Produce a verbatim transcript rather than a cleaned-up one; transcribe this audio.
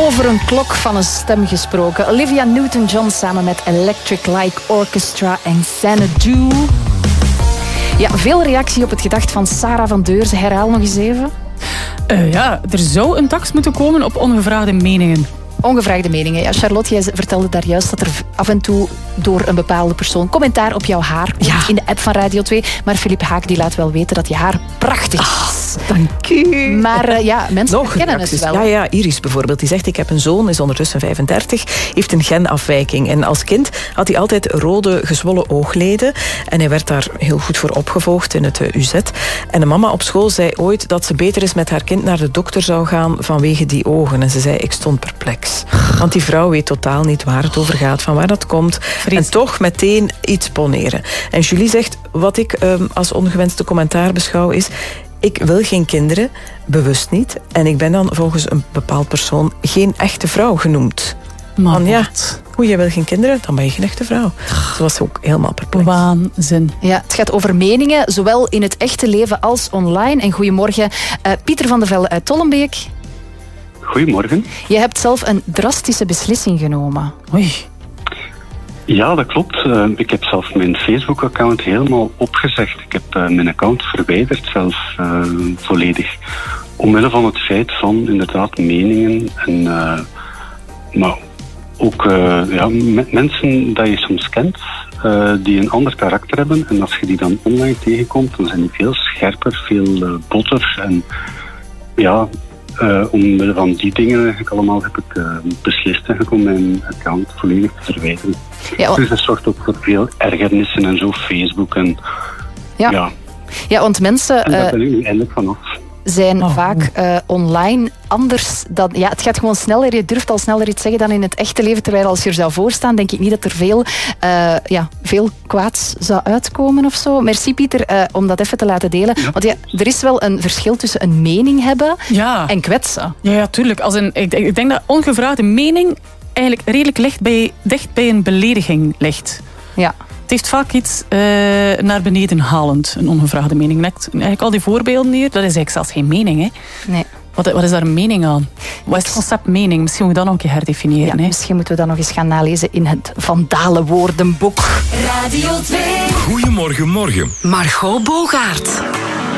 Over een klok van een stem gesproken. Olivia Newton-John samen met Electric Light Orchestra en Xanadu. Ja, veel reactie op het gedacht van Sarah van Deurzen. Herhaal nog eens even. Uh, ja, er zou een tax moeten komen op ongevraagde meningen. Ongevraagde meningen. Ja, Charlotte, jij vertelde daar juist dat er af en toe door een bepaalde persoon commentaar op jouw haar komt, ja, in de app van Radio twee. Maar Philippe Haak die laat wel weten dat je haar prachtig is. Ah, dank u. Maar uh, ja, mensen Nog kennen het wel. Ja, ja, Iris bijvoorbeeld. Die zegt, ik heb een zoon, is ondertussen vijfendertig, heeft een genafwijking. En als kind had hij altijd rode gezwollen oogleden. En hij werd daar heel goed voor opgevolgd in het U Z. En de mama op school zei ooit dat ze beter eens met haar kind naar de dokter zou gaan vanwege die ogen. En ze zei, ik stond perplex. Want die vrouw weet totaal niet waar het over gaat, van waar dat komt. Vries. En toch meteen iets poneren. En Julie zegt, wat ik um, als ongewenste commentaar beschouw is, ik wil geen kinderen, bewust niet. En ik ben dan volgens een bepaald persoon geen echte vrouw genoemd. Man, ja, hoe, je wil geen kinderen, dan ben je geen echte vrouw. Ze was ook helemaal perplex. Waanzin. Ja, het gaat over meningen, zowel in het echte leven als online. En goedemorgen, uh, Pieter van de Velde uit Tollenbeek. Goedemorgen. Je hebt zelf een drastische beslissing genomen. Oei. Ja, dat klopt. Uh, ik heb zelf mijn Facebook-account helemaal opgezegd. Ik heb uh, mijn account verwijderd, zelfs uh, volledig. Omwille van het feit van inderdaad meningen en uh, maar ook uh, ja, met mensen dat je soms kent, uh, die een ander karakter hebben. En als je die dan online tegenkomt, dan zijn die veel scherper, veel uh, botter en ja. Uh, omwille van die dingen eigenlijk allemaal heb ik uh, beslist eigenlijk om mijn account volledig te verwijderen. Ja, dus dat zorgt ook voor veel ergernissen en zo, Facebook en ja. Ja, ja want mensen en daar ben ik nu eindelijk vanaf. Zijn oh. vaak uh, online anders dan... Ja, het gaat gewoon sneller. Je durft al sneller iets zeggen dan in het echte leven. Terwijl als je er zou voorstaan, denk ik niet dat er veel, uh, ja, veel kwaads zou uitkomen of zo. Merci Pieter, uh, om dat even te laten delen. Ja. Want ja, er is wel een verschil tussen een mening hebben ja. en kwetsen. Ja, ja tuurlijk. Als een, ik, ik denk dat ongevraagde mening eigenlijk redelijk licht bij, dicht bij een belediging ligt. Ja. Het heeft vaak iets uh, naar beneden halend, een ongevraagde mening. Eigenlijk al die voorbeelden hier, dat is eigenlijk zelfs geen mening. Hè? Nee. Wat, wat is daar een mening aan? Wat is het concept mening? Misschien moet je dat nog een keer herdefiniëren. Ja, hè? misschien moeten we dat nog eens gaan nalezen in het Vandalenwoordenboek. Radio twee. Goedemorgen, morgen. Margot Bogaert.